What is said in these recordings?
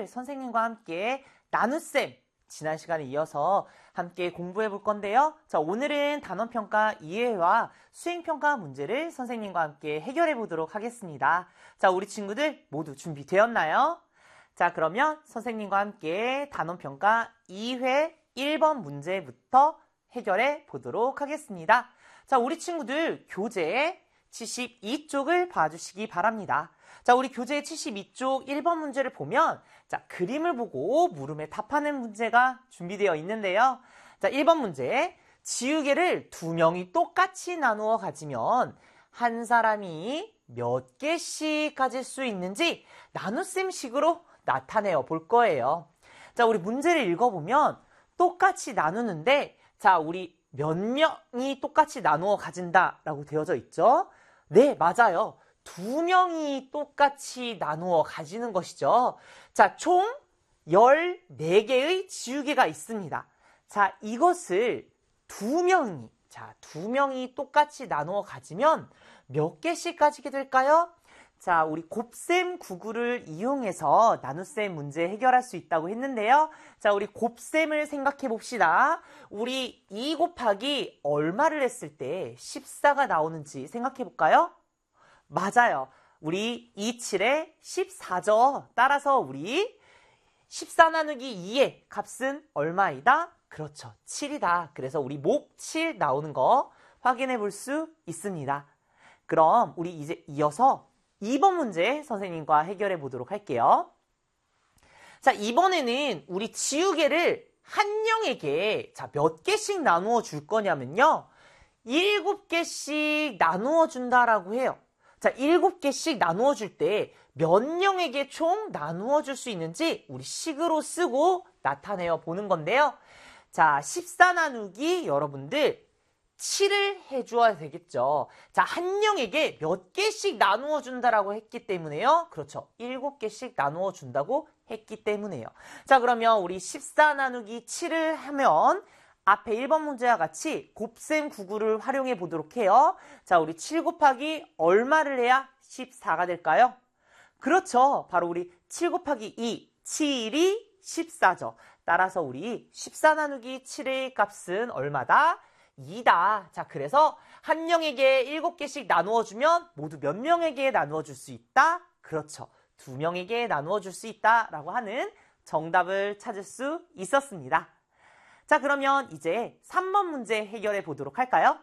선생님과 함께 나눗셈 지난 시간에 이어서 함께 공부해 볼 건데요. 자, 오늘은 단원평가 2회와 수행평가 문제를 선생님과 함께 해결해 보도록 하겠습니다. 자, 우리 친구들 모두 준비되었나요? 자, 그러면 선생님과 함께 단원평가 2회 1번 문제부터 해결해 보도록 하겠습니다. 자, 우리 친구들 교재 72쪽을 봐주시기 바랍니다. 자, 우리 교재 72쪽 1번 문제를 보면 자, 그림을 보고 물음에 답하는 문제가 준비되어 있는데요. 자, 1번 문제. 지우개를 두 명이 똑같이 나누어 가지면 한 사람이 몇 개씩 가질 수 있는지 나눗셈식으로 나타내어 볼 거예요. 자, 우리 문제를 읽어보면 똑같이 나누는데 자, 우리 몇 명이 똑같이 나누어 가진다라고 되어져 있죠? 네, 맞아요. 두 명이 똑같이 나누어 가지는 것이죠. 자, 총 14개의 지우개가 있습니다. 자, 이것을 두 명이 똑같이 나누어 가지면 몇 개씩 가지게 될까요? 자, 우리 곱셈 구구를 이용해서 나눗셈 문제 해결할 수 있다고 했는데요. 자, 우리 곱셈을 생각해 봅시다. 우리 2 곱하기 얼마를 했을 때 14가 나오는지 생각해 볼까요? 맞아요. 우리 27에 14죠. 따라서 우리 14 나누기 2의 값은 얼마이다? 그렇죠. 7이다. 그래서 우리 목 7 나오는 거 확인해 볼 수 있습니다. 그럼 우리 이제 이어서 2번 문제 선생님과 해결해 보도록 할게요. 자, 이번에는 우리 지우개를 한 명에게 자, 몇 개씩 나누어 줄 거냐면요. 7개씩 나누어 준다라고 해요. 자, 7개씩 나누어 줄 때 몇 명에게 총 나누어 줄 수 있는지 우리 식으로 쓰고 나타내어 보는 건데요. 자, 14 나누기 여러분들 7을 해주어야 되겠죠. 자, 한 명에게 몇 개씩 나누어 준다라고 했기 때문에요. 그렇죠. 7개씩 나누어 준다고 했기 때문에요. 자, 그러면 우리 14 나누기 7을 하면 앞에 1번 문제와 같이 곱셈 구구를 활용해 보도록 해요. 자, 우리 7 곱하기 얼마를 해야 14가 될까요? 그렇죠. 바로 우리 7 곱하기 2, 7이 14죠. 따라서 우리 14 나누기 7의 값은 얼마다? 2다. 자, 그래서 한 명에게 7개씩 나누어 주면 모두 몇 명에게 나누어 줄 수 있다? 그렇죠. 2명에게 나누어 줄 수 있다라고 하는 정답을 찾을 수 있었습니다. 자, 그러면 이제 3번 문제 해결해 보도록 할까요?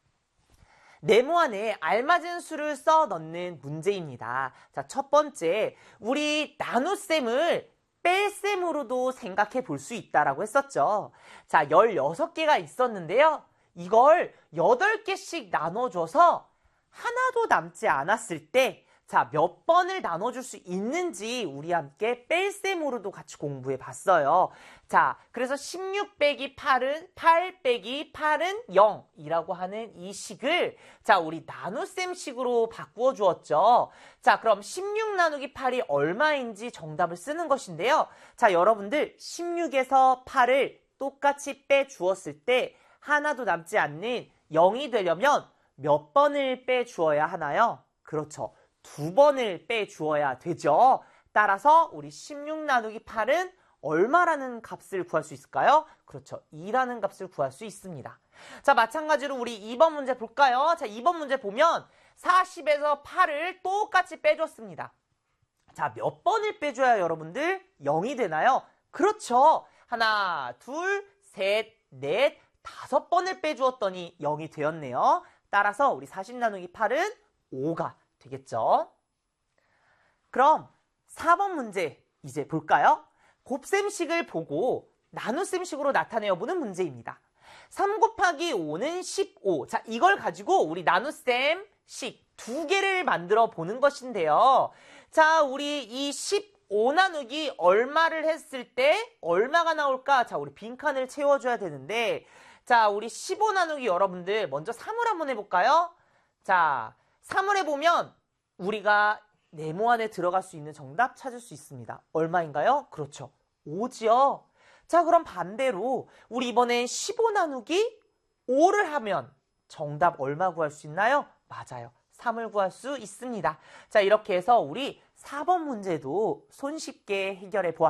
네모 안에 알맞은 수를 써 넣는 문제입니다. 자, 첫 번째, 우리 나눗셈을 뺄셈으로도 생각해 볼 수 있다라고 했었죠. 자, 16개가 있었는데요. 이걸 8개씩 나눠줘서 하나도 남지 않았을 때 자, 몇 번을 나눠줄 수 있는지 우리 함께 뺄셈으로도 같이 공부해 봤어요. 자, 그래서 16 빼기 8은 8 빼기 8은 0이라고 하는 이 식을 자, 우리 나눗셈 식으로 바꾸어 주었죠. 자, 그럼 16 나누기 8이 얼마인지 정답을 쓰는 것인데요. 자, 여러분들 16에서 8을 똑같이 빼 주었을 때 하나도 남지 않는 0이 되려면 몇 번을 빼 주어야 하나요? 그렇죠. 2번을 빼 주어야 되죠. 따라서 우리 16 나누기 8은 얼마라는 값을 구할 수 있을까요? 그렇죠. 2라는 값을 구할 수 있습니다. 자, 마찬가지로 우리 2번 문제 볼까요? 자, 2번 문제 보면 40에서 8을 똑같이 빼줬습니다. 자, 몇 번을 빼줘야 여러분들 0이 되나요? 그렇죠. 하나, 둘, 셋, 넷, 5번을 빼주었더니 0이 되었네요. 따라서 우리 40 나누기 8은 5가 되겠죠. 그럼 4번 문제 이제 볼까요? 곱셈식을 보고 나눗셈식으로 나타내어 보는 문제입니다. 3 곱하기 5는 15. 자, 이걸 가지고 우리 나눗셈식 2개를 만들어 보는 것인데요. 자, 우리 이 15 나누기 얼마를 했을 때 얼마가 나올까? 자, 우리 빈칸을 채워줘야 되는데 자, 우리 15 나누기 여러분들 먼저 3을 한번 해볼까요? 자, 3을 해보면 우리가 네모 안에 들어갈 수 있는 정답 찾을 수 있습니다. 얼마인가요? 그렇죠. 5지요. 자, 그럼 반대로 우리 이번엔 15 나누기 5를 하면 정답 얼마 구할 수 있나요? 맞아요. 3을 구할 수 있습니다. 자, 이렇게 해서 우리 4번 문제도 손쉽게 해결해 보았습니다.